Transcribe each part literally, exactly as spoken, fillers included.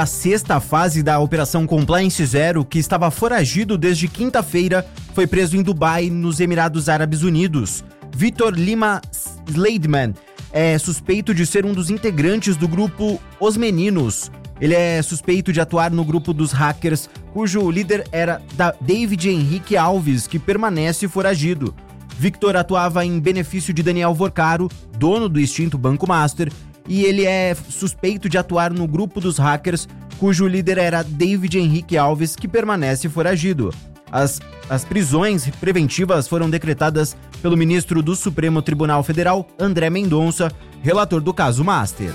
A sexta fase da Operação Compliance Zero, que estava foragido desde quinta-feira, foi preso em Dubai, nos Emirados Árabes Unidos. Vitor Lima Slademan é suspeito de ser um dos integrantes do grupo Os Meninos. Ele é suspeito de atuar no grupo dos hackers, cujo líder era David Henrique Alves, que permanece foragido. Victor atuava em benefício de Daniel Vorcaro, dono do extinto Banco Master, e ele é suspeito de atuar no grupo dos hackers, cujo líder era David Henrique Alves, que permanece foragido. As, as prisões preventivas foram decretadas pelo ministro do Supremo Tribunal Federal, André Mendonça, relator do caso Master.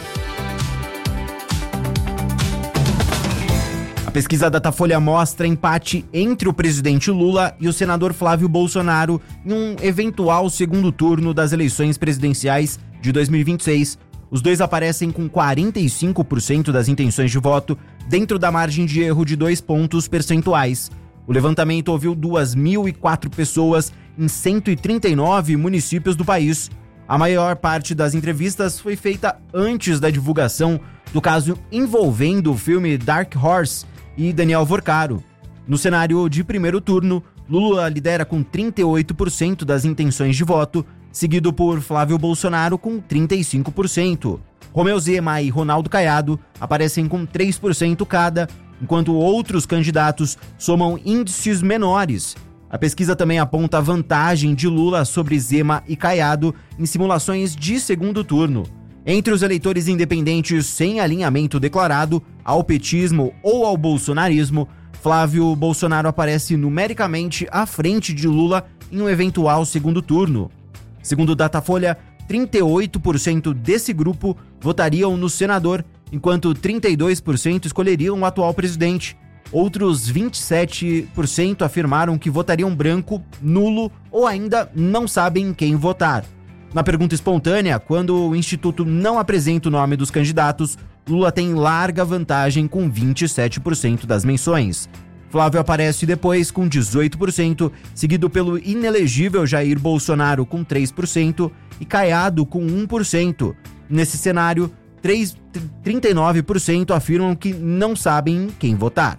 A pesquisa Datafolha mostra empate entre o presidente Lula e o senador Flávio Bolsonaro em um eventual segundo turno das eleições presidenciais de dois mil e vinte e seis. Os dois aparecem com quarenta e cinco por cento das intenções de voto, dentro da margem de erro de dois pontos percentuais. O levantamento ouviu duas mil e quatro pessoas em cento e trinta e nove municípios do país. A maior parte das entrevistas foi feita antes da divulgação do caso envolvendo o filme Dark Horse e Daniel Vorcaro. No cenário de primeiro turno, Lula lidera com trinta e oito por cento das intenções de voto, seguido por Flávio Bolsonaro com trinta e cinco por cento. Romeu Zema e Ronaldo Caiado aparecem com três por cento cada, enquanto outros candidatos somam índices menores. A pesquisa também aponta a vantagem de Lula sobre Zema e Caiado em simulações de segundo turno. Entre os eleitores independentes sem alinhamento declarado ao petismo ou ao bolsonarismo, Flávio Bolsonaro aparece numericamente à frente de Lula em um eventual segundo turno. Segundo o Datafolha, trinta e oito por cento desse grupo votariam no senador, enquanto trinta e dois por cento escolheriam o atual presidente. Outros vinte e sete por cento afirmaram que votariam branco, nulo ou ainda não sabem quem votar. Na pergunta espontânea, quando o Instituto não apresenta o nome dos candidatos, Lula tem larga vantagem com vinte e sete por cento das menções. Flávio aparece depois com dezoito por cento, seguido pelo inelegível Jair Bolsonaro com três por cento e Caiado com um por cento. Nesse cenário, trinta e nove por cento afirmam que não sabem quem votar.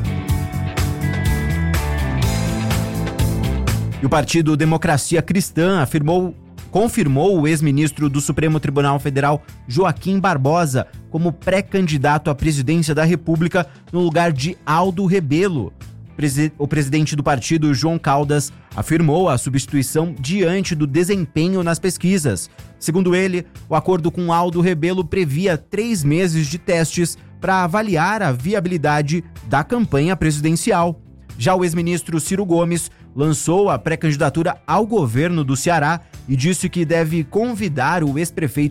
E o partido Democracia Cristã afirmou confirmou o ex-ministro do Supremo Tribunal Federal, Joaquim Barbosa, como pré-candidato à presidência da República no lugar de Aldo Rebelo. O presidente do partido, João Caldas, afirmou a substituição diante do desempenho nas pesquisas. Segundo ele, o acordo com Aldo Rebelo previa três meses de testes para avaliar a viabilidade da campanha presidencial. Já o ex-ministro Ciro Gomes lançou a pré-candidatura ao governo do Ceará e disse que deve convidar o ex-prefeito